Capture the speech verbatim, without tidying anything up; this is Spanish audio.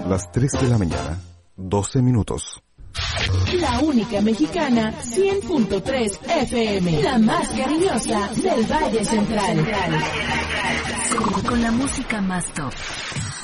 Las tres de la mañana, doce minutos. La única mexicana, cien punto tres F M. La más cariñosa del Valle Central. Con la música más top.